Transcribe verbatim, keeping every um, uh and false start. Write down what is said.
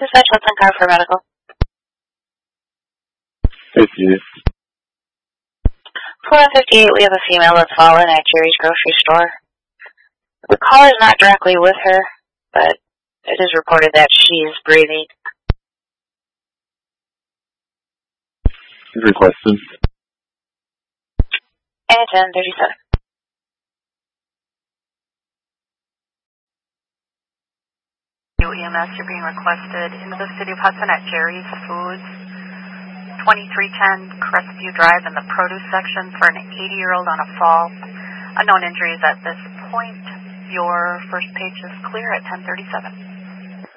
Dispatch, what's on car for medical? Hey, Steve. four one fifty-eight, we have a female that's fallen at Jerry's grocery store. The caller is not directly with her, but it is reported that she is breathing. Requested. And ten thirty-seven. E M S, you're being requested into the city of Hudson at Jerry's Foods, twenty-three ten Crestview Drive in the produce section for an eighty-year-old on a fall. Unknown injuries at this point. Your first page is clear at ten thirty-seven.